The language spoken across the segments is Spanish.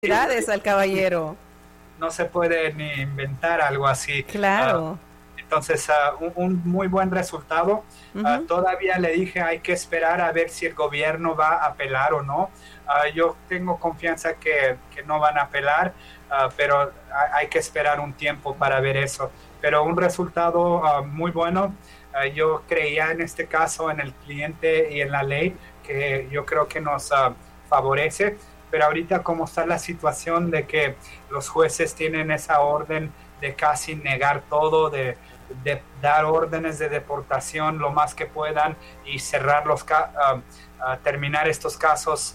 Felicidades al caballero. No se puede ni inventar algo así. Claro. Entonces, un muy buen resultado. Todavía le dije, hay que esperar a ver si el gobierno va a apelar o no. Yo tengo confianza que no van a apelar, pero hay que esperar un tiempo para ver eso. Pero un resultado muy bueno. Yo creía en este caso en el cliente y en la ley, que yo creo que nos favorece. Pero ahorita como está la situación de que los jueces tienen esa orden de casi negar todo, de dar órdenes de deportación lo más que puedan y cerrar terminar estos casos.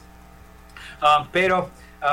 Pero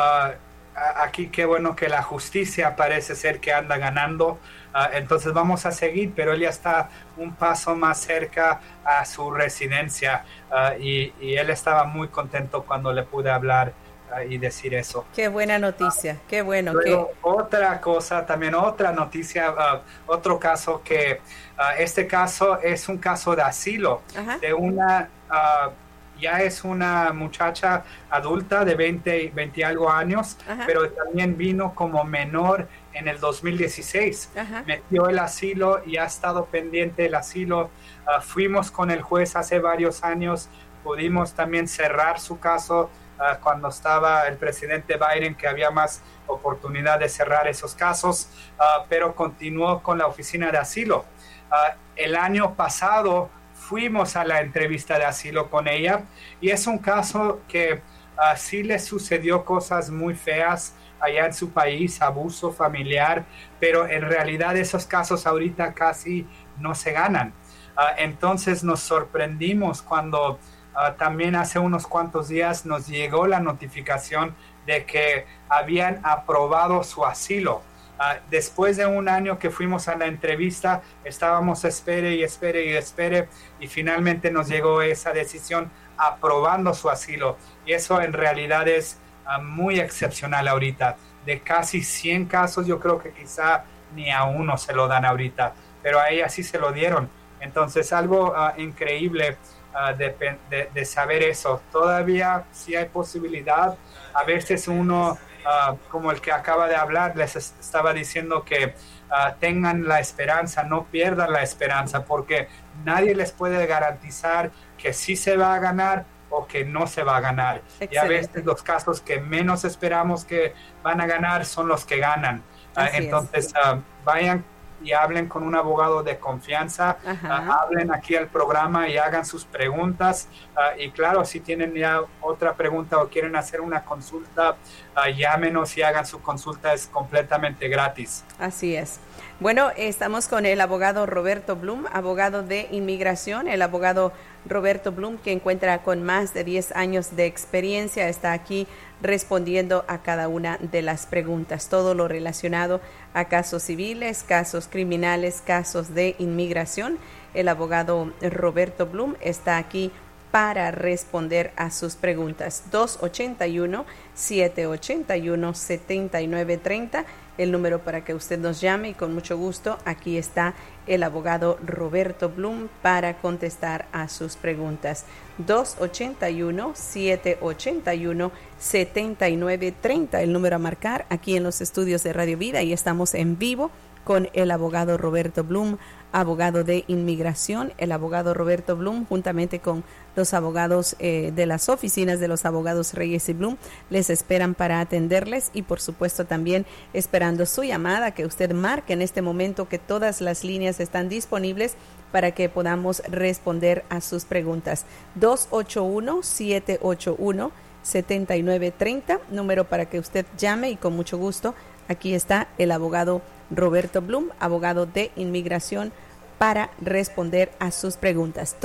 aquí qué bueno que la justicia parece ser que anda ganando. Entonces vamos a seguir, pero él ya está un paso más cerca a su residencia y él estaba muy contento cuando le pude hablar y decir eso. Qué buena noticia, qué bueno. Luego, otra cosa, también otra noticia, otro caso que este caso es un caso de asilo. Ajá. De una, ya es una muchacha adulta de 20 y algo años, ajá, pero también vino como menor en el 2016. Ajá. Metió el asilo y ha estado pendiente el asilo. Fuimos con el juez hace varios años, pudimos también cerrar su caso cuando estaba el presidente Biden, que había más oportunidad de cerrar esos casos, pero continuó con la oficina de asilo. El año pasado fuimos a la entrevista de asilo con ella y es un caso que sí le sucedió cosas muy feas allá en su país, abuso familiar, pero en realidad esos casos ahorita casi no se ganan. Entonces nos sorprendimos cuando también hace unos cuantos días nos llegó la notificación de que habían aprobado su asilo. Después de un año que fuimos a la entrevista, estábamos espere y finalmente nos llegó esa decisión aprobando su asilo. Y eso en realidad es muy excepcional ahorita. De casi 100 casos, yo creo que quizá ni a uno se lo dan ahorita, pero a ella sí se lo dieron. Entonces, algo increíble de saber eso. Todavía sí hay posibilidad. A veces uno, como el que acaba de hablar, les estaba diciendo que tengan la esperanza, no pierdan la esperanza, porque nadie les puede garantizar que sí se va a ganar o que no se va a ganar. Excelente. Y a veces los casos que menos esperamos que van a ganar son los que ganan. Entonces, vayan y hablen con un abogado de confianza, hablen aquí al programa y hagan sus preguntas. Y claro, si tienen ya otra pregunta o quieren hacer una consulta, llámenos y hagan su consulta, es completamente gratis. Así es. Bueno, estamos con el abogado Roberto Blum, abogado de inmigración. El abogado Roberto Blum, que encuentra con más de 10 años de experiencia, está aquí respondiendo a cada una de las preguntas, todo lo relacionado a casos civiles, casos criminales, casos de inmigración. El abogado Roberto Blum está aquí para responder a sus preguntas. 281-781-7930, el número para que usted nos llame y con mucho gusto aquí está el abogado Roberto Blum para contestar a sus preguntas. 281-781-7930, el número a marcar aquí en los estudios de Radio Vida, y estamos en vivo con el abogado Roberto Blum, abogado de inmigración. El abogado Roberto Blum, juntamente con los abogados de las oficinas de los abogados Reyes y Blum, les esperan para atenderles y por supuesto también esperando su llamada, que usted marque en este momento, que todas las líneas están disponibles para que podamos responder a sus preguntas. 281-781-7930, número para que usted llame y con mucho gusto aquí está el abogado Roberto Blum, abogado de inmigración, para responder a sus preguntas.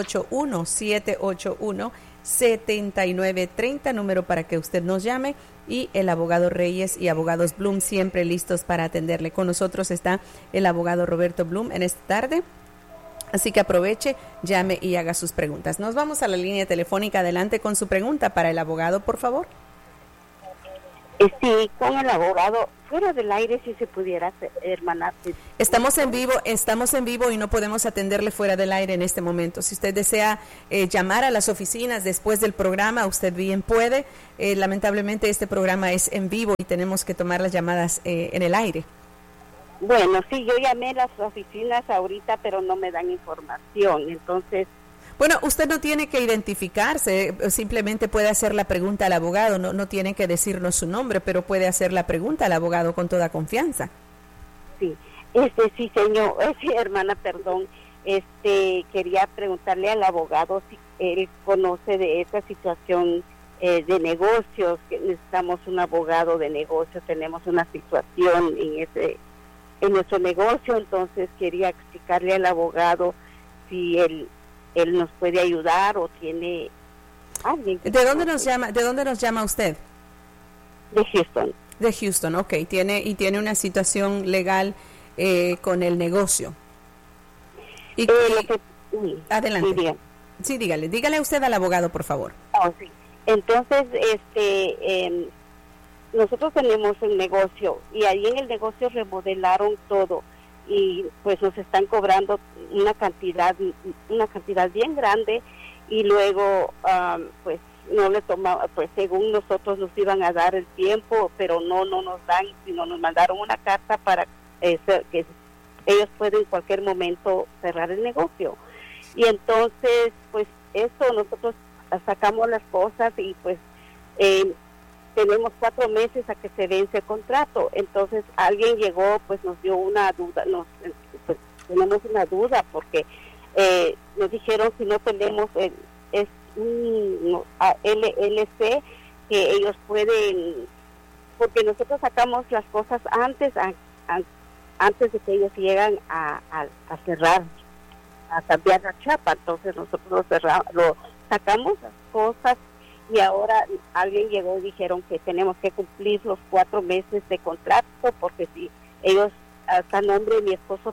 281-781-7930, número para que usted nos llame, y el abogado Reyes y abogados Blum siempre listos para atenderle. Con nosotros está el abogado Roberto Blum en esta tarde, así que aproveche, llame y haga sus preguntas. Nos vamos a la línea telefónica. Adelante con su pregunta para el abogado, por favor. Sí, con el abogado, fuera del aire si se pudiera hacer, hermana. Estamos en vivo y no podemos atenderle fuera del aire en este momento. Si usted desea llamar a las oficinas después del programa, usted bien puede. Lamentablemente este programa es en vivo y tenemos que tomar las llamadas en el aire. Bueno, sí, yo llamé a las oficinas ahorita, pero no me dan información, entonces... Bueno, usted no tiene que identificarse, simplemente puede hacer la pregunta al abogado, no tiene que decirnos su nombre, pero puede hacer la pregunta al abogado con toda confianza. Sí, sí, señor, sí, hermana, perdón, quería preguntarle al abogado si él conoce de esta situación de negocios, que necesitamos un abogado de negocios, tenemos una situación en nuestro negocio, entonces quería explicarle al abogado si él nos puede ayudar o tiene alguien. ¿De dónde nos llama usted? De Houston. De Houston, ok. Tiene una situación legal con el negocio. Adelante. Sí, dígale usted al abogado, por favor. Oh, sí. Entonces, nosotros tenemos un negocio y ahí en el negocio remodelaron todo y pues nos están cobrando una cantidad bien grande y luego pues no le tomaba, pues según nosotros nos iban a dar el tiempo, pero no nos dan, sino nos mandaron una carta para que ellos pueden en cualquier momento cerrar el negocio. Y entonces pues eso nosotros sacamos las cosas y pues tenemos 4 meses a que se vence el contrato. Entonces alguien llegó, pues nos dio una duda, pues tenemos una duda porque nos dijeron si no tenemos es un LLC que ellos pueden, porque nosotros sacamos las cosas antes de que ellos llegan a cerrar, a cambiar la chapa. Entonces nosotros lo sacamos las cosas y ahora alguien llegó y dijeron que tenemos que cumplir los 4 meses de contrato porque si ellos hasta nombre de mi esposo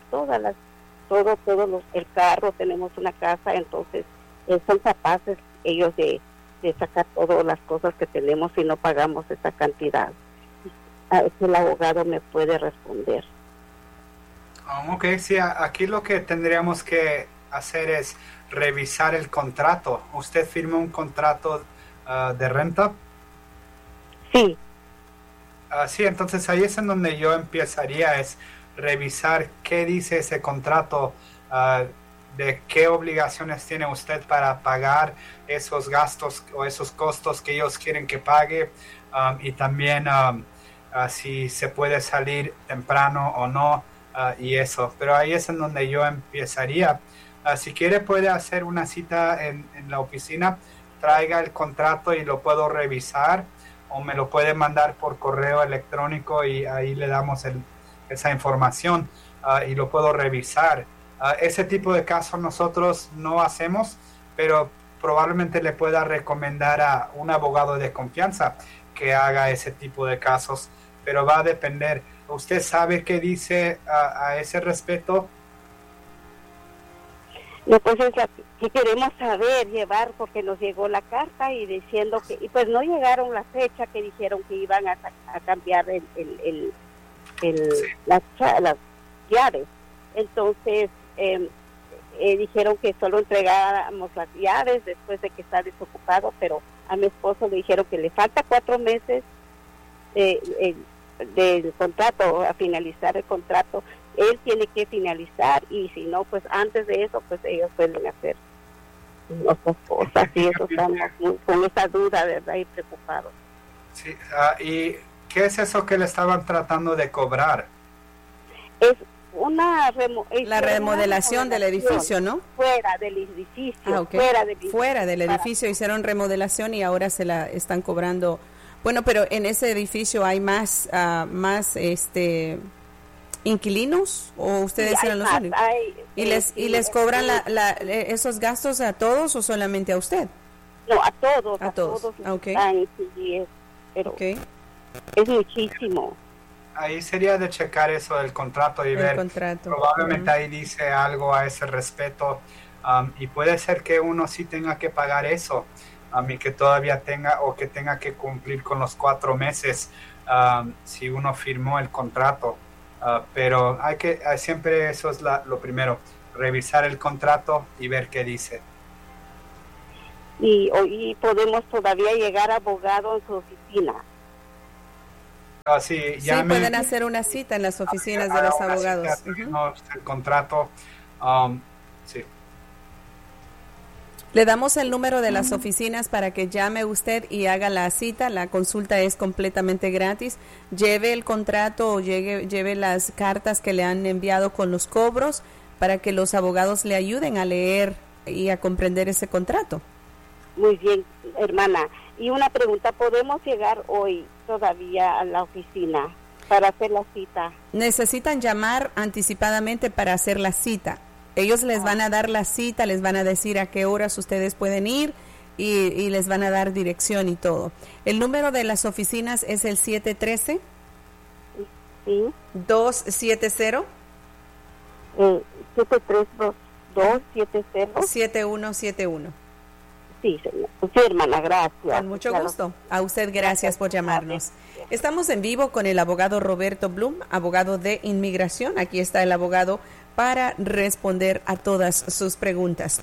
el carro, tenemos una casa, entonces son capaces ellos de sacar todas las cosas que tenemos y no pagamos esa cantidad. El abogado me puede responder. Ok, sí, aquí lo que tendríamos que hacer es revisar el contrato. ¿Usted firmó un contrato de renta? Sí. Sí, entonces ahí es en donde yo empezaría, es revisar qué dice ese contrato, de qué obligaciones tiene usted para pagar esos gastos o esos costos que ellos quieren que pague, y también si se puede salir temprano o no, y eso. Pero ahí es en donde yo empezaría. Si quiere puede hacer una cita en la oficina, traiga el contrato y lo puedo revisar, o me lo puede mandar por correo electrónico y ahí le damos esa información y lo puedo revisar. Ese tipo de casos nosotros no hacemos, pero probablemente le pueda recomendar a un abogado de confianza que haga ese tipo de casos, pero va a depender. ¿Usted sabe qué dice a ese respecto? No, pues es que queremos saber, llevar, porque nos llegó la carta y diciendo que, y pues no llegaron la fecha que dijeron que iban a cambiar las llaves. Entonces dijeron que solo entregáramos las llaves después de que está desocupado, pero a mi esposo le dijeron que le falta 4 meses del contrato, a finalizar el contrato. Él tiene que finalizar y si no, pues antes de eso, pues ellos pueden hacer otras cosas y eso estamos con esa duda, ¿verdad? Y preocupados. Sí, ¿y qué es eso que le estaban tratando de cobrar? Es la remodelación del edificio, ¿no? Fuera del edificio. Okay. Fuera del edificio hicieron remodelación y ahora se la están cobrando. Bueno, pero en ese edificio hay más inquilinos, o ustedes sí, eran los únicos. ¿Y les cobran esos gastos a todos o solamente a usted? No, a todos. A todos. Okay. Pero okay. Es muchísimo. Ahí sería de checar eso del contrato y ver. Probablemente ahí dice algo a ese respecto, y puede ser que uno sí tenga que pagar eso, y que todavía tenga que cumplir con los 4 meses. si uno firmó el contrato. Pero siempre eso es lo primero, revisar el contrato y ver qué dice. Y podemos todavía llegar a abogado en su oficina. Sí, pueden hacer una cita en las oficinas de los abogados. El contrato, sí. Le damos el número de las oficinas para que llame usted y haga la cita. La consulta es completamente gratis. Lleve el contrato o lleve las cartas que le han enviado con los cobros para que los abogados le ayuden a leer y a comprender ese contrato. Muy bien, hermana. Y una pregunta, ¿podemos llegar hoy todavía a la oficina para hacer la cita? Necesitan llamar anticipadamente para hacer la cita. Ellos les van a dar la cita, les van a decir a qué horas ustedes pueden ir y les van a dar dirección y todo. El número de las oficinas es el 713 270 73270 7171. Sí, señor. Sí, hermana, gracias. Con mucho gusto. A usted gracias por llamarnos. Estamos en vivo con el abogado Roberto Blum, abogado de inmigración. Aquí está el abogado para responder a todas sus preguntas.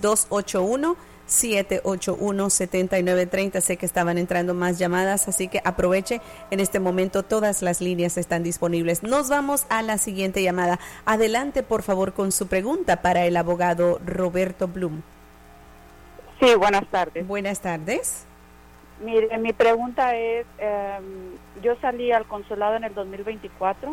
281-781-7930. Sé que estaban entrando más llamadas, así que aproveche. En este momento todas las líneas están disponibles. Nos vamos a la siguiente llamada. Adelante, por favor, con su pregunta para el abogado Roberto Blum. Sí, buenas tardes. Buenas tardes. Mire, mi pregunta es, yo salí al consulado en el 2024,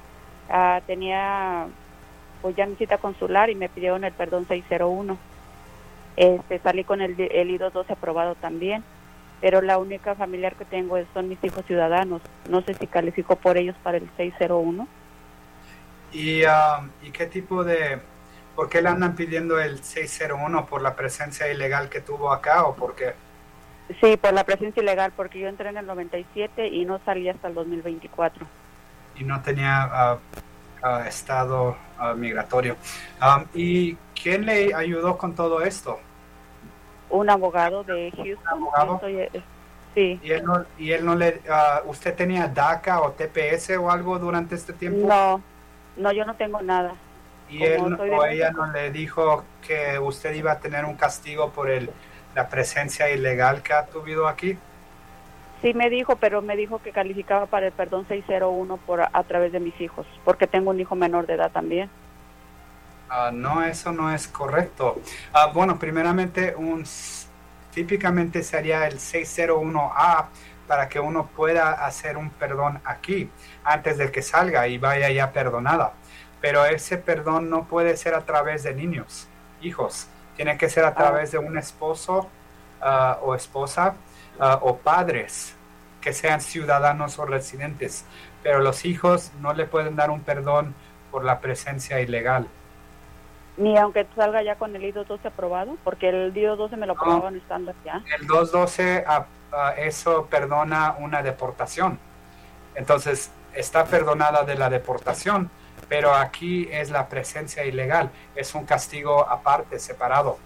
tenía pues ya mi cita consular y me pidieron el perdón 601. Salí con el I-212 aprobado también, pero la única familiar que tengo son mis hijos ciudadanos. No sé si califico por ellos para el 601. ¿Y qué tipo de... ¿Por qué le andan pidiendo el 601? ¿Por la presencia ilegal que tuvo acá o por qué? Sí, por la presencia ilegal, porque yo entré en el 97 y no salí hasta el 2024. Y no tenía estado migratorio. ¿Y quién le ayudó con todo esto? Un abogado de Houston. ¿Un abogado? Sí. ¿Y él no le... ¿Usted tenía DACA o TPS o algo durante este tiempo? No, yo no tengo nada. ¿Y ella no le dijo que usted iba a tener un castigo por la presencia ilegal que ha tuvido aquí? Sí me dijo, pero me dijo que calificaba para el perdón 601 a través de mis hijos, porque tengo un hijo menor de edad también. No, eso no es correcto. Bueno, primeramente, típicamente sería el 601A para que uno pueda hacer un perdón aquí antes de que salga y vaya ya perdonada. Pero ese perdón no puede ser a través de hijos. Tiene que ser a través de un esposo o esposa o padres que sean ciudadanos o residentes. Pero los hijos no le pueden dar un perdón por la presencia ilegal. Ni aunque salga ya con el I-212 aprobado, porque el I-212 me lo aprobaban estando allá. El 212 eso perdona una deportación. Entonces está perdonada de la deportación, pero aquí es la presencia ilegal, es un castigo aparte, separado.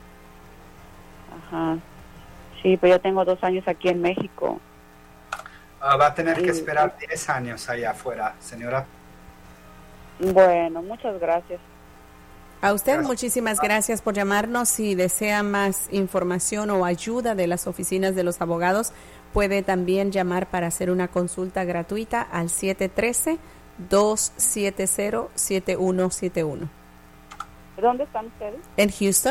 Ajá. Sí, pues yo tengo 2 años aquí en México. Va a tener que esperar 10 años allá afuera, señora. Bueno, muchas gracias. A usted muchísimas gracias por llamarnos. Si desea más información o ayuda de las oficinas de los abogados, puede también llamar para hacer una consulta gratuita al 713-270-7171. ¿Dónde están ustedes? En Houston.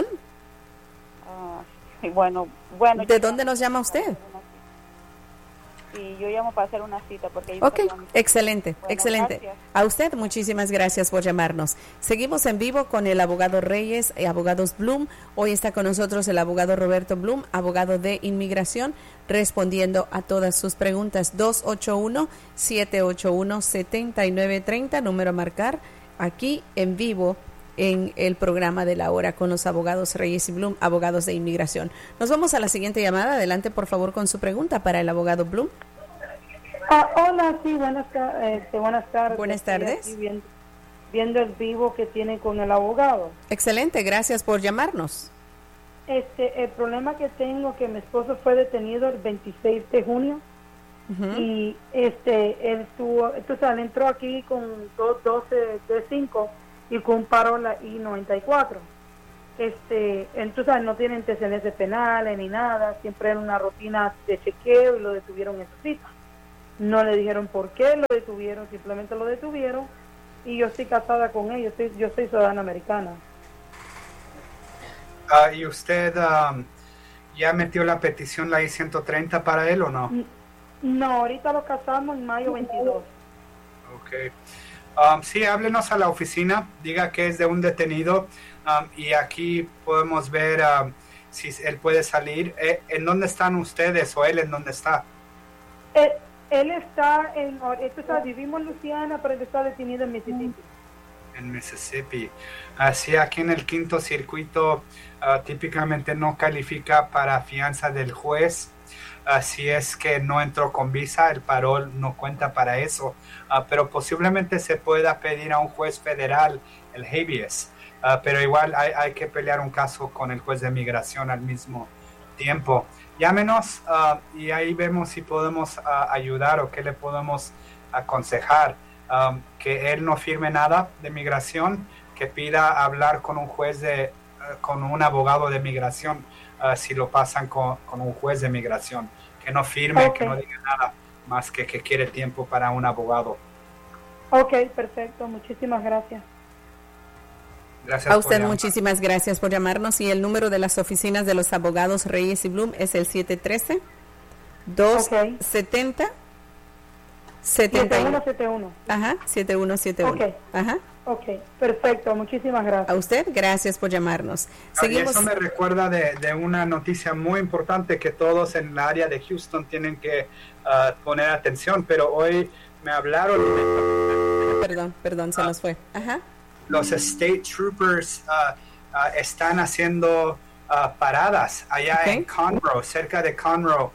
Bueno. ¿De dónde nos llama usted? Sí, yo llamo para hacer una cita. Ok, excelente, bueno, excelente. Gracias. A usted muchísimas gracias por llamarnos. Seguimos en vivo con el abogado Reyes y abogados Blum. Hoy está con nosotros el abogado Roberto Blum, abogado de inmigración, respondiendo a todas sus preguntas. 281-781-7930, número a marcar, aquí en vivo en el programa de la hora con los abogados Reyes y Blum, abogados de inmigración. Nos vamos a la siguiente llamada. Adelante, por favor, con su pregunta para el abogado Blum. Hola, sí, buenas tardes. Buenas tardes. Estoy viendo el vivo que tiene con el abogado. Excelente, gracias por llamarnos. El problema que tengo que mi esposo fue detenido el 26 de junio y él estuvo, entonces él entró aquí con 212 de 5 y con un paro la I-94. Entonces él no tiene antecedentes penales ni nada, siempre era una rutina de chequeo y lo detuvieron en su cita. No le dijeron por qué lo detuvieron, simplemente lo detuvieron, y yo estoy casada con él, yo soy ciudadana americana. ¿Y usted ya metió la petición, la I-130 para él o no? No, ahorita lo casamos en mayo 22. Ok. Sí, háblenos a la oficina, diga que es de un detenido, y aquí podemos ver si él puede salir. ¿En dónde están ustedes o él en dónde está? Él está vivimos en Luisiana, pero él está detenido en Mississippi. En Mississippi. Así aquí en el quinto circuito típicamente no califica para fianza del juez. Si es que no entró con visa, el parol no cuenta para eso. Pero posiblemente se pueda pedir a un juez federal el habeas. Pero igual hay que pelear un caso con el juez de migración al mismo tiempo. Llámenos y ahí vemos si podemos ayudar o qué le podemos aconsejar. Que él no firme nada de migración, que pida hablar con un juez con un abogado de migración si lo pasan con un juez de migración, que no firme, que no diga nada más que quiere tiempo para un abogado. Ok, perfecto, muchísimas gracias. Gracias a usted, muchísimas gracias por llamarnos, y el número de las oficinas de los abogados Reyes y Blum es el 713-270 7171. Ajá, 7171. Okay. Ajá. Ok, perfecto, muchísimas gracias. A usted, gracias por llamarnos. Seguimos. Eso me recuerda de una noticia muy importante que todos en el área de Houston tienen que poner atención, pero hoy me hablaron. Perdón, se nos fue. Ajá. Los State Troopers están haciendo paradas allá en Conroe, cerca de Conroe.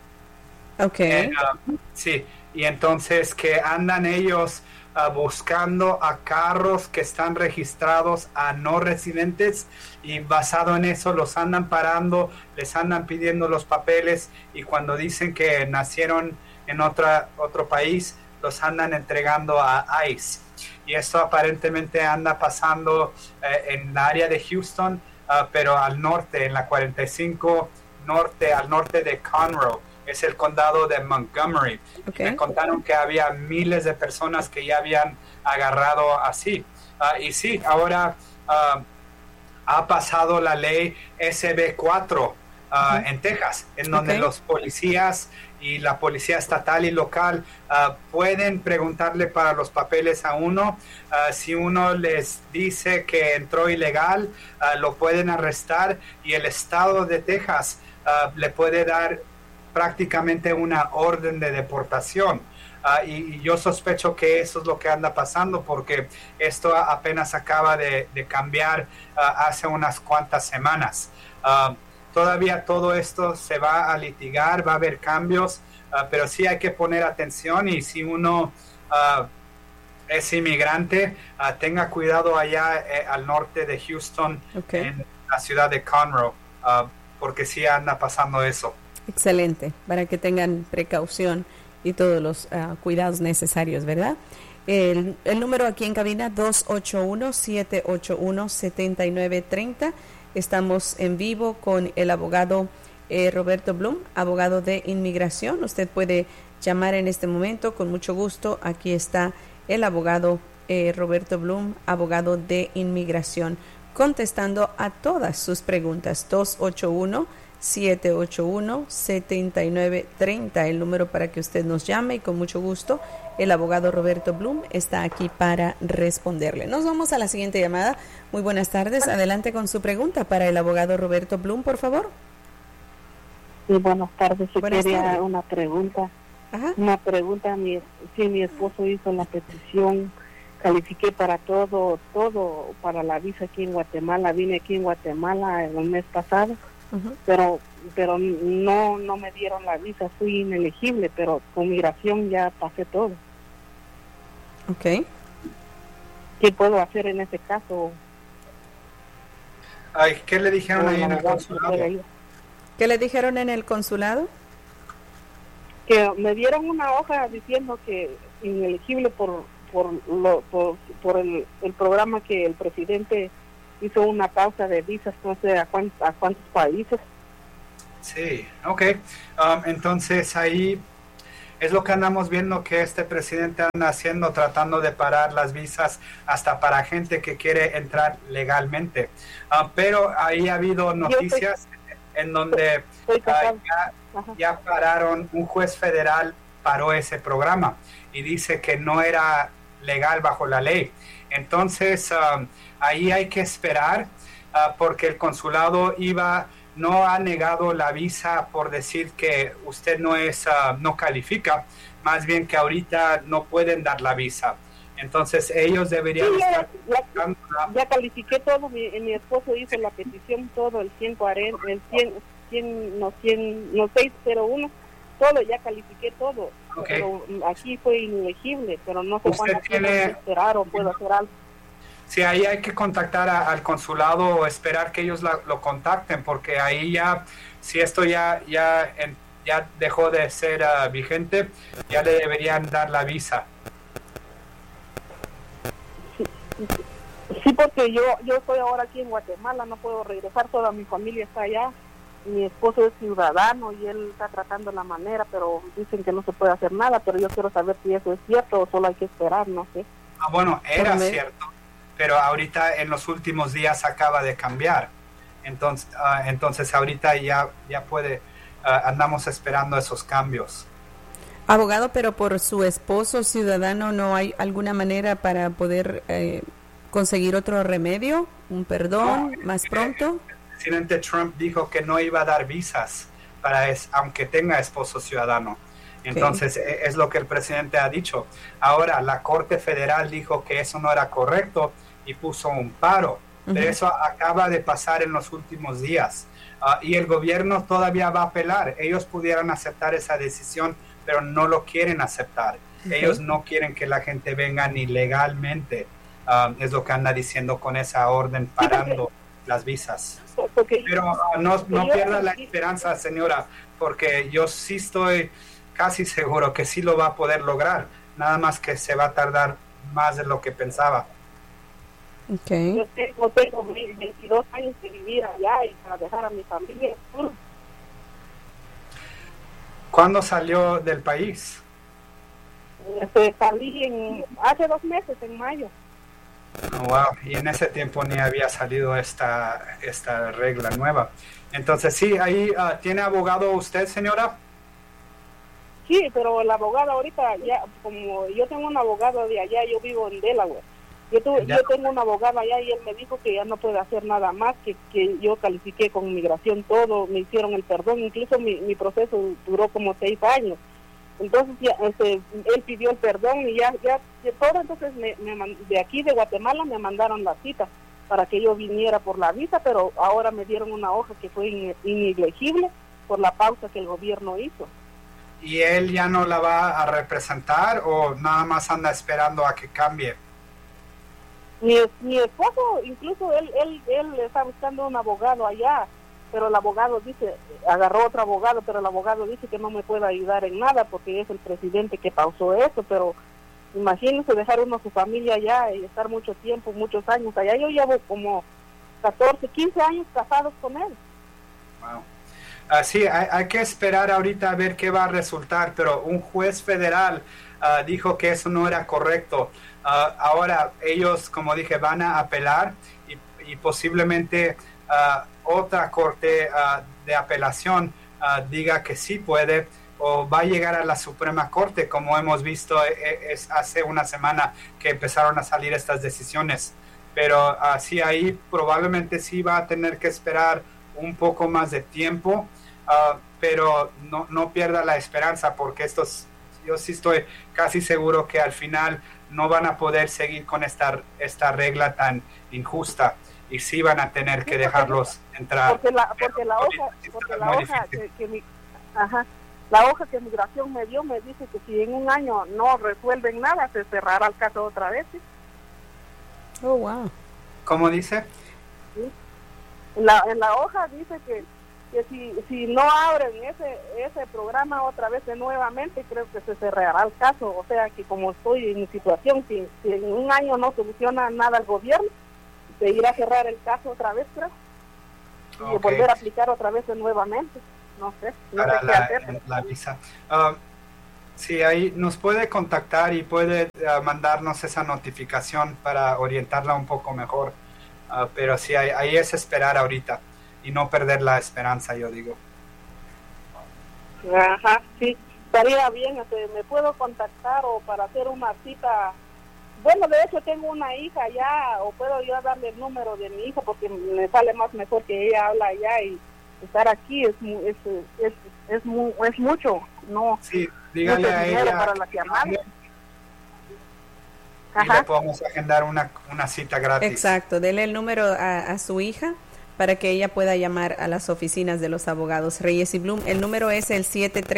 Sí, y entonces que andan ellos buscando a carros que están registrados a no residentes, y basado en eso los andan parando, les andan pidiendo los papeles, y cuando dicen que nacieron en otro país, los andan entregando a ICE. Y esto aparentemente anda pasando en el área de Houston, pero al norte, en la 45 norte, al norte de Conroe. Es el condado de Montgomery. Me contaron que había miles de personas que ya habían agarrado así. Y sí, ahora ha pasado la ley SB4 en Texas, en donde los policías y la policía estatal y local pueden preguntarle para los papeles a uno. Si uno les dice que entró ilegal, lo pueden arrestar, y el estado de Texas le puede dar prácticamente una orden de deportación. Y yo sospecho que eso es lo que anda pasando, porque esto apenas acaba de cambiar hace unas cuantas semanas. Todavía todo esto se va a litigar, va a haber cambios, pero sí hay que poner atención, y si uno es inmigrante, tenga cuidado allá al norte de Houston, en la ciudad de Conroe, porque sí anda pasando eso. Excelente, para que tengan precaución y todos los cuidados necesarios, ¿verdad? El número aquí en cabina, 281-781-7930. Estamos en vivo con el abogado Roberto Blum, abogado de inmigración. Usted puede llamar en este momento con mucho gusto. Aquí está el abogado Roberto Blum, abogado de inmigración, contestando a todas sus preguntas. 281-781-7930, el número para que usted nos llame, y con mucho gusto el abogado Roberto Blum está aquí para responderle. Nos vamos a la siguiente llamada. Muy buenas tardes, adelante con su pregunta para el abogado Roberto Blum, por favor. Sí, buenas tardes. Buenas quería tardes. Una pregunta. Ajá. Una pregunta, si mi esposo hizo la petición, califiqué para todo para la visa aquí en Guatemala, vine aquí en Guatemala el mes pasado. Uh-huh. pero no me dieron la visa, fui inelegible, pero con migración ya pasé todo. Okay. ¿Qué puedo hacer en ese caso? Ay, ¿qué le dijeron ahí en el consulado? ¿Qué le dijeron en el consulado? que me dieron una hoja diciendo que inelegible por el programa que el presidente hizo una pausa de visas, no sé a cuántos países. Sí, ok. Entonces ahí es lo que andamos viendo que este presidente anda haciendo, tratando de parar las visas hasta para gente que quiere entrar legalmente. Pero ahí ha habido noticias en donde ya pararon, un juez federal paró ese programa y dice que no era legal bajo la ley. Entonces ahí hay que esperar porque el consulado no ha negado la visa por decir que usted no califica, más bien que ahorita no pueden dar la visa. Entonces ellos deberían estar... Ya califiqué todo, mi esposo hizo la petición, todo, el 601, todo, ya califiqué todo. Okay. Pero aquí fue inelegible, pero no sé cuánto tiempo esperar o puedo hacer algo. Sí, ahí hay que contactar al consulado o esperar que ellos lo contacten, porque ahí ya, si esto ya dejó de ser vigente, ya le deberían dar la visa. Sí, porque yo estoy ahora aquí en Guatemala, no puedo regresar, toda mi familia está allá, mi esposo es ciudadano y él está tratando la manera, pero dicen que no se puede hacer nada, pero yo quiero saber si eso es cierto o solo hay que esperar, no sé. Bueno, era cierto, pero ahorita en los últimos días acaba de cambiar, entonces ahorita ya puede, andamos esperando esos cambios. Abogado, pero por su esposo ciudadano, ¿no hay alguna manera para poder conseguir otro remedio, un perdón más pronto? El presidente Trump dijo que no iba a dar visas aunque tenga esposo ciudadano. Entonces, es lo que el presidente ha dicho. Ahora, la Corte Federal dijo que eso no era correcto y puso un paro. Pero eso acaba de pasar en los últimos días. Y el gobierno todavía va a apelar. Ellos pudieran aceptar esa decisión, pero no lo quieren aceptar. Ellos no quieren que la gente venga ni legalmente. Es lo que anda diciendo con esa orden parando las visas. Pero no pierda la esperanza, señora, porque yo sí estoy casi seguro que sí lo va a poder lograr, nada más que se va a tardar más de lo que pensaba. Okay. Yo tengo 22 años de vivir allá y para dejar a mi familia. ¿Cuándo salió del país? Salí hace 2 meses, en mayo. Oh, wow, y en ese tiempo ni había salido esta regla nueva. Entonces, sí, ahí ¿tiene abogado usted, señora? Sí, pero el abogado ahorita, ya como yo tengo un abogado de allá, yo vivo en Delaware. Yo tengo un abogado allá y él me dijo que ya no puede hacer nada más, que yo califiqué con inmigración todo, me hicieron el perdón, incluso mi proceso duró como 6 años. Entonces ya, él pidió el perdón y ya todo. Entonces de aquí de Guatemala me mandaron la cita para que yo viniera por la visa, pero ahora me dieron una hoja que fue inelegible por la pausa que el gobierno hizo. ¿Y él ya no la va a representar o nada más anda esperando a que cambie? Mi esposo, incluso él está buscando un abogado allá, pero el abogado agarró otro abogado, pero el abogado dice que no me puede ayudar en nada porque es el presidente que pausó eso. Pero imagínense dejar uno a su familia allá y estar mucho tiempo, muchos años allá. Yo llevo como 14, 15 años casados con él. Wow. Sí, hay que esperar ahorita a ver qué va a resultar, pero un juez federal dijo que eso no era correcto. Ahora ellos, como dije, van a apelar y posiblemente otra corte de apelación diga que sí puede, o va a llegar a la Suprema Corte, como hemos visto hace una semana que empezaron a salir estas decisiones. Pero sí, ahí probablemente sí va a tener que esperar un poco más de tiempo, pero no pierda la esperanza, porque yo sí estoy casi seguro que al final no van a poder seguir con esta regla tan injusta y sí van a tener que dejarlos entrar. Porque la hoja que migración me dio me dice que si en un año no resuelven nada, se cerrará el caso otra vez. ¿Sí? Oh, wow. ¿Cómo dice? ¿Sí? En la hoja dice que que si no abren ese programa otra vez de nuevamente, creo que se cerrará el caso. O sea que como estoy en mi situación, si en un año no soluciona nada el gobierno, se irá a cerrar el caso otra vez, creo, y volver a aplicar otra vez de nuevamente. No sé qué hacer. La visa. Sí, ahí nos puede contactar y puede mandarnos esa notificación para orientarla un poco mejor. Pero sí, ahí es esperar ahorita y no perder la esperanza, yo digo. Ajá, sí, estaría bien. ¿Me puedo contactar o para hacer una cita? Bueno, de hecho tengo una hija ya, o puedo yo darle el número de mi hija porque me sale más mejor que ella habla allá, y estar aquí es mucho, ¿no? Sí, dígale a ella para la llamada. Y le podemos agendar una cita gratis. Exacto, dele el número a su hija para que ella pueda llamar a las oficinas de los abogados Reyes y Blum. El número es el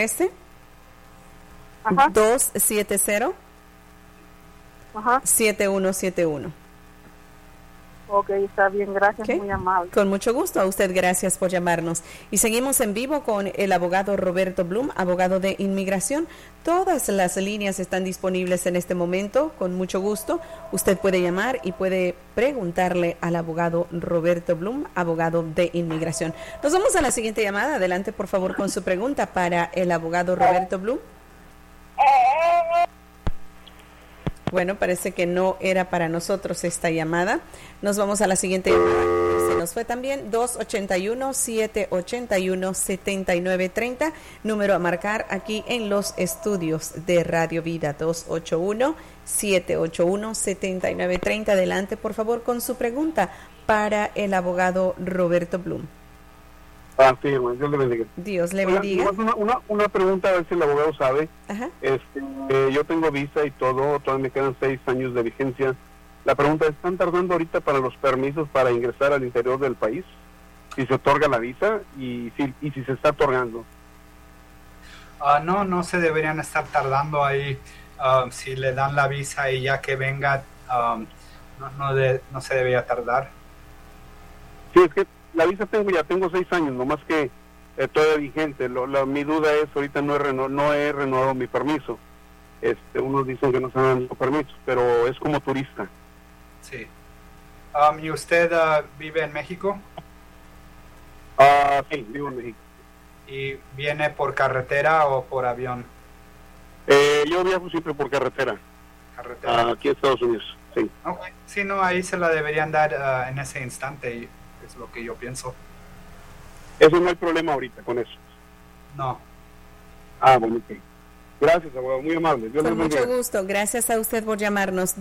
713-270-7171. Ok, está bien, gracias, muy amable. Con mucho gusto, a usted gracias por llamarnos. Y seguimos en vivo con el abogado Roberto Blum, abogado de inmigración. Todas las líneas están disponibles en este momento, con mucho gusto. Usted puede llamar y puede preguntarle al abogado Roberto Blum, abogado de inmigración. Nos vamos a la siguiente llamada. Adelante, por favor, con su pregunta para el abogado Roberto Blum. Bueno, parece que no era para nosotros esta llamada. Nos vamos a la siguiente llamada. Se nos fue también 281-781-7930. Número a marcar aquí en los estudios de Radio Vida, 281-781-7930. Adelante, por favor, con su pregunta para el abogado Roberto Blum. Sí, hermano, Dios le bendiga. Dios le bendiga. Una pregunta, a ver si el abogado sabe. Ajá. Yo tengo visa y todo, todavía me quedan 6 años de vigencia. La pregunta, ¿están tardando ahorita para los permisos para ingresar al interior del país? Si se otorga la visa y si se está otorgando. No se deberían estar tardando ahí. Si le dan la visa y ya que venga, no se debería tardar. Sí, es que la visa tengo 6 años, nomás que todavía vigente. Mi duda es, ahorita no he renovado mi permiso. Unos dicen que no se dan los permisos, pero es como turista. Sí. ¿Y usted vive en México? Sí, vivo en México. ¿Y viene por carretera o por avión? Yo viajo siempre por carretera. Aquí en Estados Unidos, sí. Okay. Sí, no, ahí se la deberían dar en ese instante, y es lo que yo pienso. Eso no hay problema ahorita con eso. No. Bueno, ok. Gracias, abogado, muy amable. Con mucho gusto, gracias a usted por llamarnos.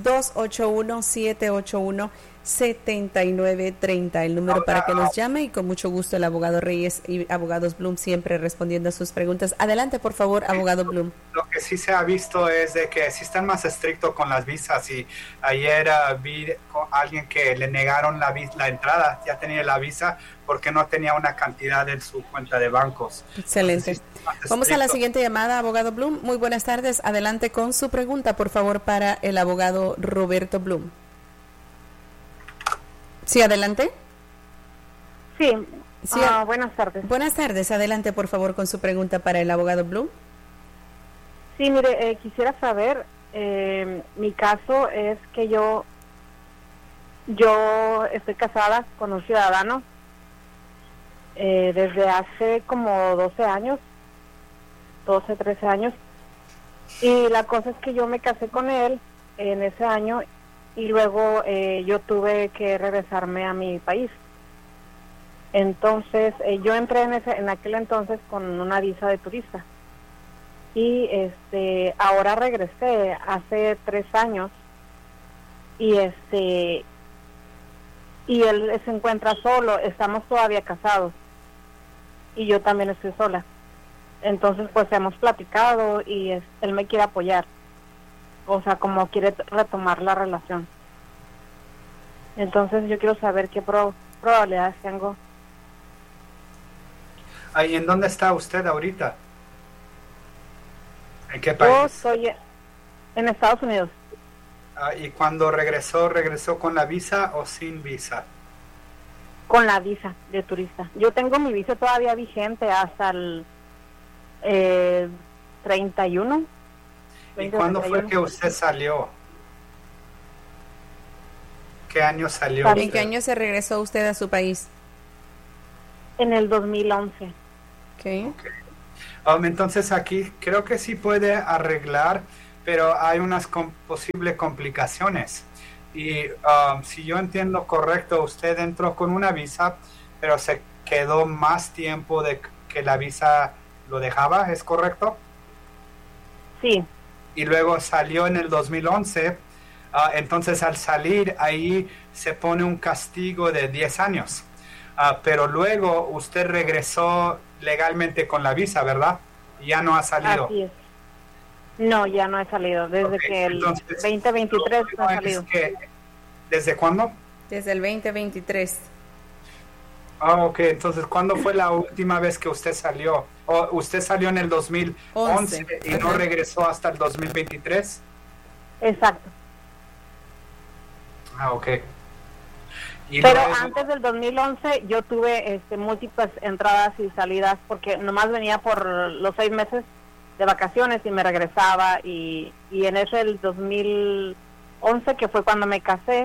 281-781-7930, el número para que nos llame, y con mucho gusto el abogado Reyes y abogados Blum siempre respondiendo a sus preguntas. Adelante, por favor, abogado Blum. Lo que sí se ha visto es de que sí están más estrictos con las visas, y ayer vi a alguien que le negaron la entrada, ya tenía la visa porque no tenía una cantidad en su cuenta de bancos. Excelente. Vamos a la siguiente llamada, abogado Blum. Muy buenas tardes. Adelante con su pregunta, por favor, para el abogado Roberto Blum. Sí, adelante. Sí, buenas tardes. Buenas tardes. Adelante, por favor, con su pregunta para el abogado Blum. Sí, mire, quisiera saber, mi caso es que yo estoy casada con un ciudadano desde hace como 12, 13 años, y la cosa es que yo me casé con él en ese año y luego yo tuve que regresarme a mi país. Entonces yo entré en aquel entonces con una visa de turista, y ahora regresé hace 3 años, y y él se encuentra solo. Estamos todavía casados y yo también estoy sola. Entonces pues hemos platicado y él me quiere apoyar, o sea, como quiere retomar la relación. Entonces yo quiero saber qué probabilidades tengo. ¿Y en dónde está usted ahorita? ¿En qué país? Yo estoy en Estados Unidos. ¿Y cuando regresó con la visa o sin visa? Con la visa de turista. Yo tengo mi visa todavía vigente hasta el 31. ¿Y cuándo fue que usted salió? ¿Qué año salió? ¿En qué año se regresó usted a su país? En el 2011. Okay. Entonces aquí creo que sí puede arreglar, pero hay unas posibles complicaciones. Y si yo entiendo correcto, usted entró con una visa, pero se quedó más tiempo de que la visa lo dejaba, ¿es correcto? Sí. Y luego salió en el 2011, entonces al salir ahí se pone un castigo de 10 años. Pero luego usted regresó legalmente con la visa, ¿verdad? Y ya no ha salido. Así es. No, ya no he salido. Desde que el 2023 no he salido. ¿Desde cuándo? Desde el 2023. Ok. Entonces, ¿cuándo fue la última vez que usted salió? ¿O usted salió en el 2011 y no regresó hasta el 2023? Exacto. Ok. Pero antes del 2011 yo tuve múltiples entradas y salidas porque nomás venía por los 6 meses de vacaciones y me regresaba y en ese el 2011 que fue cuando me casé,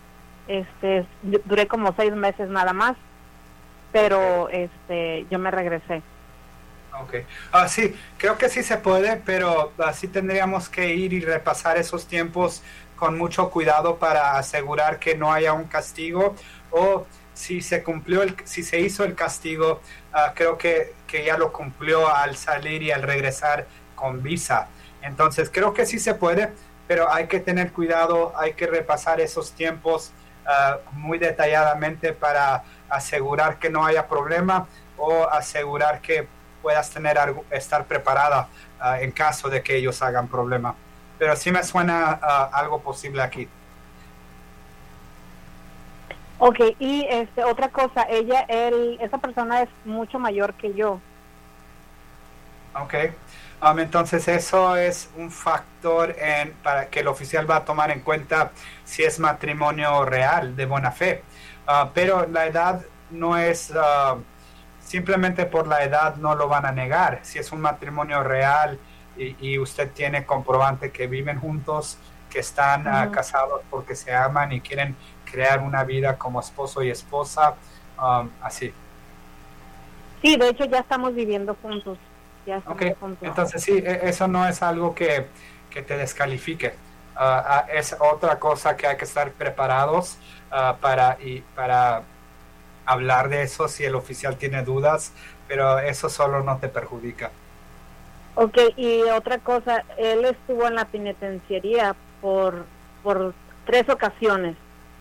duré como 6 meses nada más, pero yo me regresé. Okay. Sí, creo que sí se puede, pero sí tendríamos que ir y repasar esos tiempos con mucho cuidado para asegurar que no haya un castigo, o si se cumplió si se hizo el castigo, creo que ya lo cumplió al salir y al regresar con visa. Entonces creo que sí se puede, pero hay que tener cuidado, hay que repasar esos tiempos muy detalladamente para asegurar que no haya problema o asegurar que puedas estar preparada en caso de que ellos hagan problema. Pero sí me suena algo posible aquí. Ok, y otra cosa, esa persona es mucho mayor que yo. Ok, entonces eso es un factor para que el oficial va a tomar en cuenta si es matrimonio real, de buena fe. Pero la edad no es, simplemente por la edad no lo van a negar. Si es un matrimonio real y usted tiene comprobante que viven juntos, que están casados porque se aman y quieren crear una vida como esposo y esposa, así. Sí, de hecho ya estamos viviendo juntos. Okay. Entonces sí, eso no es algo que te descalifique. Es otra cosa que hay que estar preparados para hablar de eso si el oficial tiene dudas, pero eso solo no te perjudica. Ok, y otra cosa, él estuvo en la penitenciaría por 3 ocasiones.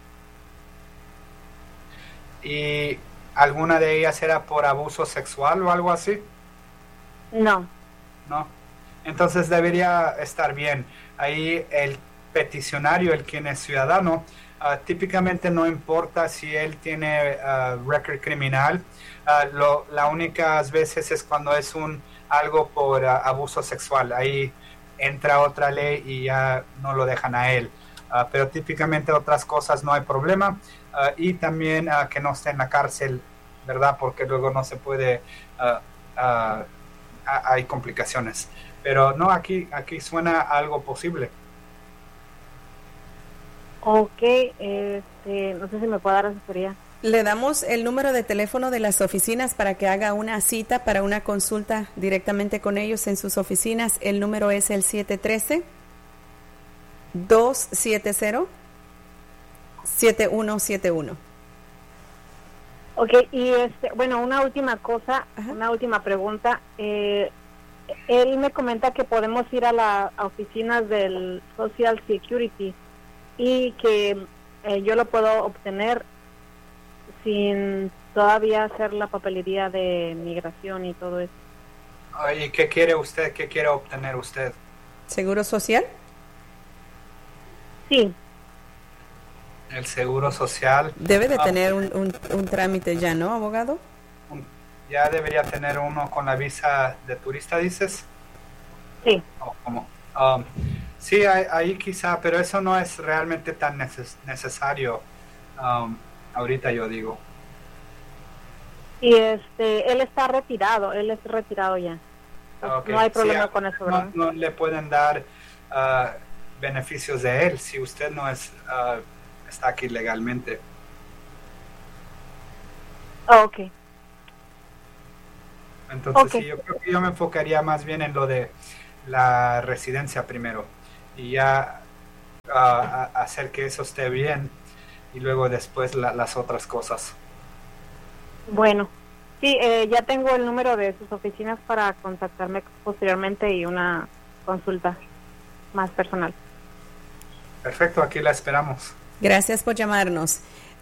¿Y alguna de ellas era por abuso sexual o algo así? No. No. Entonces debería estar bien. Ahí el peticionario, el quien es ciudadano, típicamente no importa si él tiene récord criminal. La únicas veces es cuando es algo por abuso sexual. Ahí entra otra ley y ya no lo dejan a él. Pero típicamente otras cosas no hay problema. Y también que no esté en la cárcel, ¿verdad? Porque luego no se puede... hay complicaciones. Pero no, aquí suena algo posible. Ok, no sé si me puede dar asesoría. Le damos el número de teléfono de las oficinas para que haga una cita para una consulta directamente con ellos en sus oficinas. El número es el 713-270-7171. Ok, y bueno, una última cosa, una última pregunta. Él me comenta que podemos ir a las oficinas del Social Security y que yo lo puedo obtener sin todavía hacer la papelería de migración y todo eso. ¿Y qué quiere usted? ¿Qué quiere obtener usted? ¿Seguro social? Sí. El seguro social. Debe de tener un trámite ya, ¿no, abogado? Ya debería tener uno con la visa de turista, ¿dices? Sí. ¿Cómo? Sí, ahí quizá, pero eso no es realmente tan necesario ahorita, yo digo. Y él está retirado, él es retirado ya. Okay. No hay problema Sí, con eso, ¿verdad? No le pueden dar beneficios de él si usted no está aquí legalmente. Okay. Entonces sí, yo creo que yo me enfocaría más bien en lo de la residencia primero y ya hacer que eso esté bien y luego después las otras cosas. Bueno, sí, ya tengo el número de sus oficinas para contactarme posteriormente y una consulta más personal. Perfecto, aquí la esperamos. Gracias por llamarnos.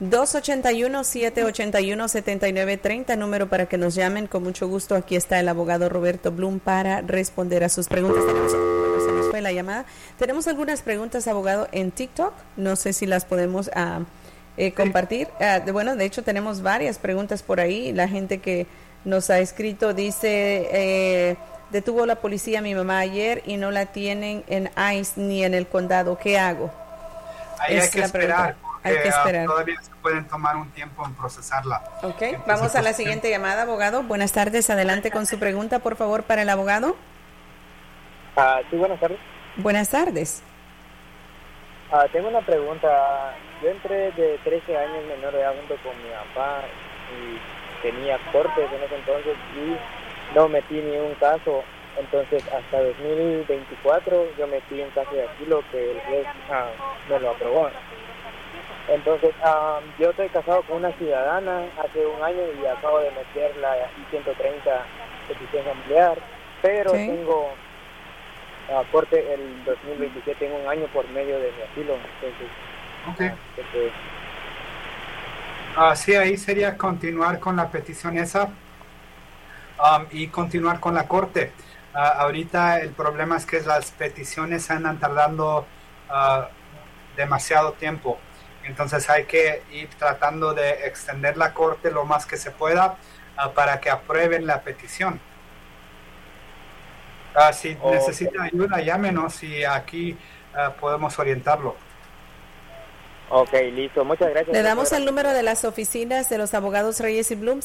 281-781-7930, número para que nos llamen. Con mucho gusto, aquí está el abogado Roberto Blum para responder a sus preguntas. Se nos fue la llamada. Tenemos algunas preguntas, abogado, en TikTok. No sé si las podemos compartir. Bueno, de hecho tenemos varias preguntas por ahí. La gente que nos ha escrito dice, detuvo la policía a mi mamá ayer y no la tienen en ICE ni en el condado. ¿Qué hago? Ahí hay que esperar. Hay que esperar. Todavía se pueden tomar un tiempo en procesarla. Ok, vamos a la siguiente llamada, abogado. Buenas tardes, adelante con su pregunta, por favor, para el abogado. Sí, buenas tardes. Buenas tardes. Tengo una pregunta. Yo entré de 13 años menor de edad junto con mi papá y tenía cortes en ese entonces y no metí ni un caso. Entonces, hasta 2024 yo metí un caso de asilo que el juez me lo aprobó. Entonces, yo estoy casado con una ciudadana hace un año y acabo de meter la I-130 petición familiar, pero tengo corte el 2027, tengo un año por medio de mi asilo. Entonces, sí, ahí sería continuar con la petición esa y continuar con la corte. Ahorita el problema es que las peticiones andan tardando demasiado tiempo. Entonces hay que ir tratando de extender la corte lo más que se pueda para que aprueben la petición. Si necesita ayuda, llámenos y aquí podemos orientarlo. Ok, listo. Muchas gracias. Le damos el número de las oficinas de los abogados Reyes y Blum,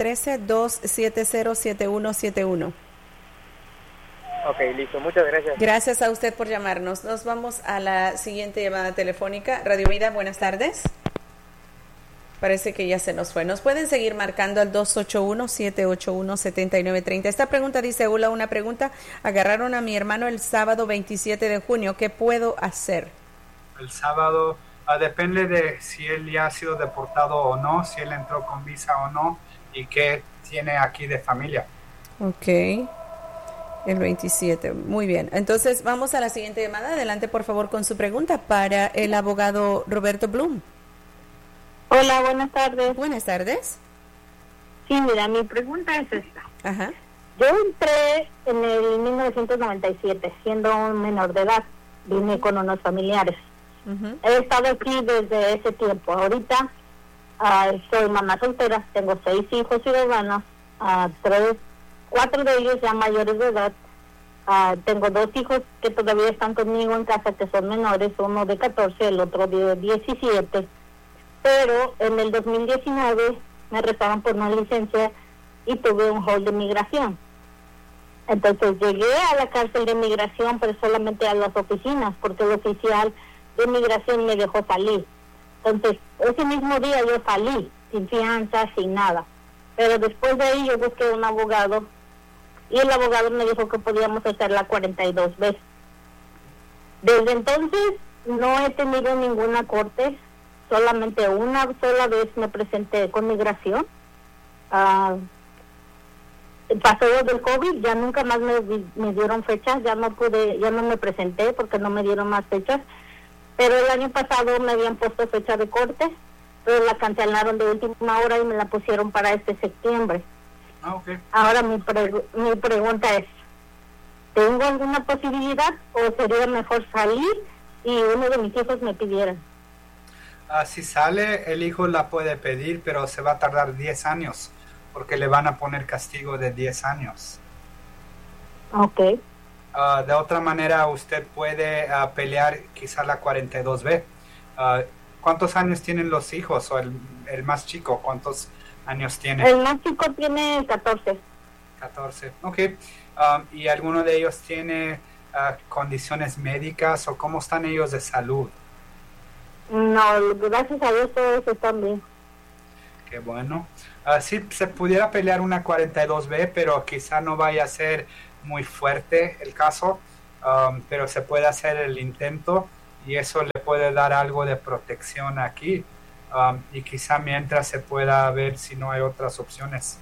713-270-7171. Ok, listo. Muchas gracias. Gracias a usted por llamarnos. Nos vamos a la siguiente llamada telefónica. Radio Vida, buenas tardes. Parece que ya se nos fue. Nos pueden seguir marcando al 281-781-7930. Esta pregunta dice, hola, una pregunta. Agarraron a mi hermano el sábado 27 de junio. ¿Qué puedo hacer? El sábado depende de si él ya ha sido deportado o no, si él entró con visa o no y qué tiene aquí de familia. Ok. El 27, muy bien. Entonces vamos a la siguiente llamada. Adelante, por favor, con su pregunta para el abogado Roberto Blum. Hola, buenas tardes. Buenas tardes. Sí, mira, mi pregunta es esta. Ajá. Yo entré en el 1997, siendo un menor de edad. Vine con unos familiares. He estado aquí desde ese tiempo. Ahorita soy mamá soltera, tengo 6 hijos ciudadanos, 4 de ellos ya mayores de edad. Tengo 2 hijos que todavía están conmigo en casa, que son menores, uno de 14, el otro de 17. Pero en el 2019 me arrestaron por una licencia y tuve un hold de migración. Entonces llegué a la cárcel de migración, pero solamente a las oficinas, porque el oficial de migración me dejó salir. Entonces, ese mismo día yo salí, sin fianza, sin nada. Pero después de ahí yo busqué un abogado y el abogado me dijo que podíamos hacerla 42 veces. Desde entonces no he tenido ninguna corte, solamente una sola vez me presenté con migración. Pasó lo del COVID, ya nunca más me dieron fechas, ya no me presenté porque no me dieron más fechas. Pero el año pasado me habían puesto fecha de corte, pero la cancelaron de última hora y me la pusieron para este septiembre. Okay. Ahora mi pregunta es, ¿tengo alguna posibilidad o sería mejor salir y uno de mis hijos me pidiera? Si sale, el hijo la puede pedir, pero se va a tardar 10 años, porque le van a poner castigo de 10 años. Ok. De otra manera, usted puede pelear quizá la 42B. ¿Cuántos años tienen los hijos o el más chico? ¿Cuántos años tiene? El más chico tiene 14. 14, ok. ¿Y alguno de ellos tiene condiciones médicas o cómo están ellos de salud? No, gracias a Dios todos están bien. Qué bueno. Sí, se pudiera pelear una 42B, pero quizá no vaya a ser muy fuerte el caso, pero se puede hacer el intento y eso le puede dar algo de protección aquí, y quizá mientras se pueda ver si no hay otras opciones.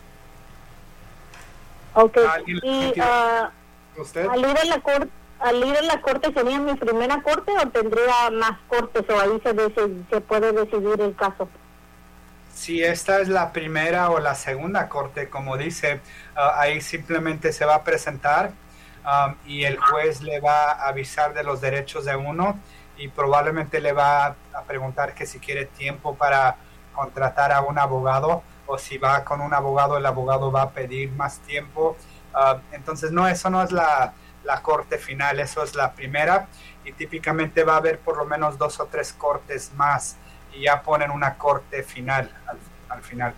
Ok. Y ¿usted? Al ir a la corte, ¿sería mi primera corte o tendría más cortes o ahí se puede decidir el caso? Si esta es la primera o la segunda corte, como dice, ahí simplemente se va a presentar y el juez le va a avisar de los derechos de uno y probablemente le va a preguntar que si quiere tiempo para contratar a un abogado o si va con un abogado, el abogado va a pedir más tiempo. Entonces, no, eso no es la corte final, eso es la primera y típicamente va a haber por lo menos 2 o 3 cortes más y ya ponen una corte final al final.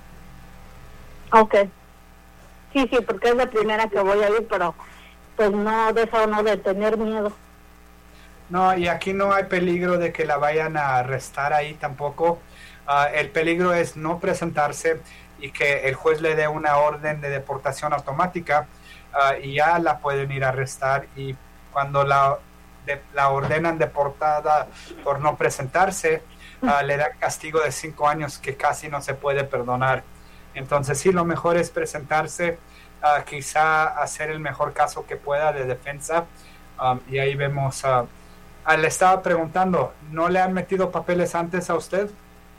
Ok. Sí, porque es la primera que voy a ir, pero pues no deja uno de tener miedo. No, y aquí no hay peligro de que la vayan a arrestar ahí tampoco. El peligro es no presentarse y que el juez le dé una orden de deportación automática y ya la pueden ir a arrestar y cuando la ordenan deportada por no presentarse, le dan castigo de 5 años que casi no se puede perdonar. Entonces sí, lo mejor es presentarse, quizá hacer el mejor caso que pueda de defensa y ahí vemos. Le estaba preguntando, ¿no le han metido papeles antes a usted?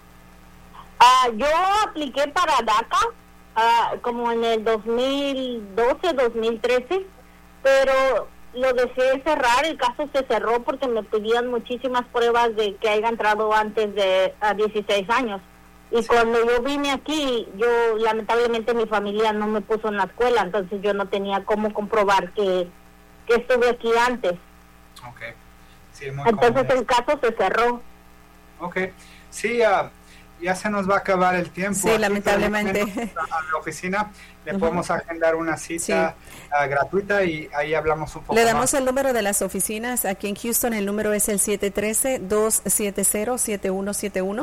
Yo apliqué para DACA como en el 2012, 2013, pero lo dejé cerrar, el caso se cerró porque me pedían muchísimas pruebas de que haya entrado antes de 16 años. Y cuando yo vine aquí, yo lamentablemente mi familia no me puso en la escuela, entonces yo no tenía cómo comprobar que estuve aquí antes. Okay. Sí, muy entonces común. El caso se cerró. Ok, sí, ya se nos va a acabar el tiempo. Sí, lamentablemente. A la oficina le podemos agendar una cita gratuita y ahí hablamos un poco Le damos más. el número de las oficinas aquí en Houston. El número es el 713-270-7171.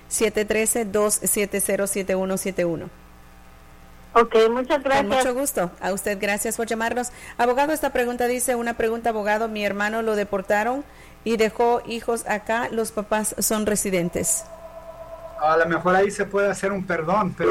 713-270-7171. Ok, muchas gracias. Con mucho gusto. A usted, gracias por llamarnos. Abogado, esta pregunta dice, una pregunta, abogado, mi hermano lo deportaron y dejó hijos acá, los papás son residentes. A lo mejor ahí se puede hacer un perdón, pero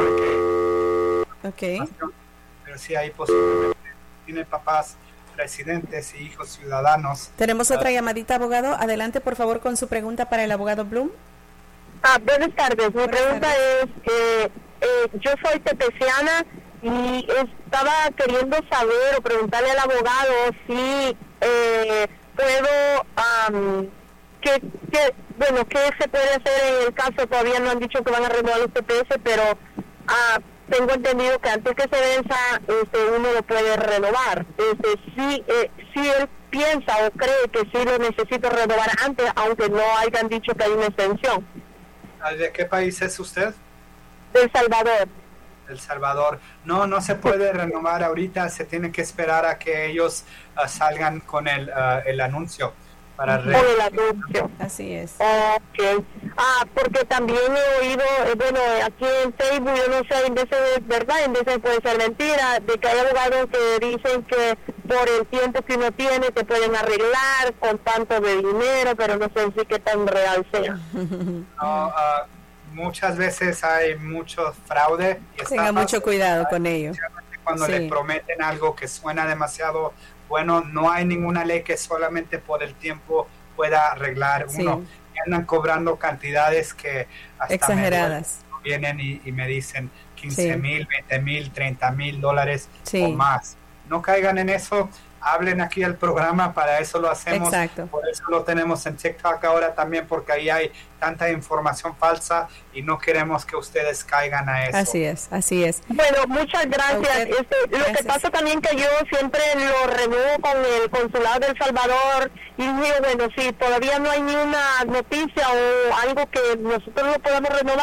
pero sí, ahí posiblemente tiene papás residentes y hijos ciudadanos. Tenemos otra llamadita, abogado. Adelante, por favor, con su pregunta para el abogado Bloom. Buenas tardes. Mi pregunta es, yo soy tepeciana y estaba queriendo saber o preguntarle al abogado si puedo, ¿qué se puede hacer en el caso? Todavía no han dicho que van a renovar los TPS, pero tengo entendido que antes que se venza, uno lo puede renovar. Si él piensa o cree que sí lo necesito renovar antes, aunque no hayan dicho que hay una extensión. ¿De qué país es usted? De El Salvador. El Salvador. No se puede renovar ahorita, se tiene que esperar a que ellos salgan con el anuncio para el anuncio. Así es. Okay. Porque también he oído, aquí en Facebook, yo no sé, en veces es verdad, en veces puede ser mentira, de que hay abogados que dicen que por el tiempo que uno tiene te pueden arreglar con tanto de dinero, pero no sé si qué tan real sea. No, muchas veces hay mucho fraude. Y tenga mucho cuidado con ello. Cuando le prometen algo que suena demasiado bueno, no hay ninguna ley que solamente por el tiempo pueda arreglar uno. Andan cobrando cantidades que hasta exageradas. Vienen y me dicen 15,000, 20,000, 30,000 dólares o más. No caigan en eso. Hablen aquí al programa, para eso lo hacemos. Exacto. Por eso lo tenemos en TikTok ahora también, porque ahí hay tanta información falsa y no queremos que ustedes caigan a eso. Así es. Bueno, muchas gracias. Lo que pasa también que yo siempre lo renuevo con el Consulado de El Salvador y digo, si todavía no hay ni una noticia o algo que nosotros no podamos renovar, pues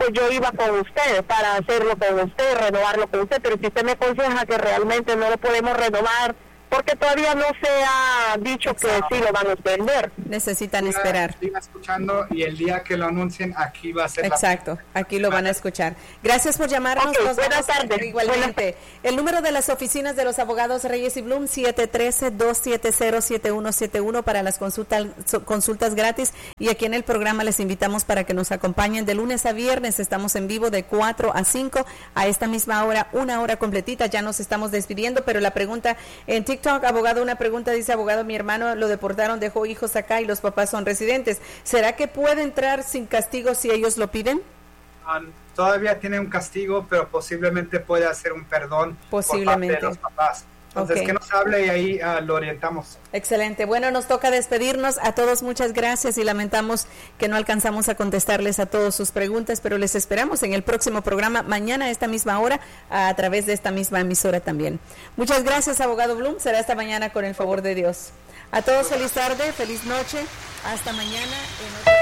pues yo iba con usted para hacerlo con usted, renovarlo con usted, pero si usted me aconseja que realmente no lo podemos renovar, porque todavía no se ha dicho que sí lo van a vender. Necesitan esperar. Siga escuchando y el día que lo anuncien, aquí va a ser. Exacto, aquí lo van a escuchar. Gracias por llamarnos. Okay, buenas tardes. Igualmente. El número de las oficinas de los abogados Reyes y Blum, 713-270-7171 para las consultas gratis. Y aquí en el programa les invitamos para que nos acompañen de lunes a viernes. Estamos en vivo de 4 a 5 a esta misma hora, una hora completita. Ya nos estamos despidiendo, pero la pregunta en TikTok, abogado, una pregunta, dice: abogado, mi hermano lo deportaron, dejó hijos acá y los papás son residentes. ¿Será que puede entrar sin castigo si ellos lo piden? Todavía tiene un castigo, pero posiblemente puede hacer un perdón posiblemente por parte de los papás. Entonces, que nos hable y ahí lo orientamos. Excelente. Bueno, nos toca despedirnos. A todos muchas gracias y lamentamos que no alcanzamos a contestarles a todas sus preguntas, pero les esperamos en el próximo programa, mañana a esta misma hora, a través de esta misma emisora también. Muchas gracias, abogado Blum. Será esta mañana con el favor de Dios. A todos feliz tarde, feliz noche. Hasta mañana.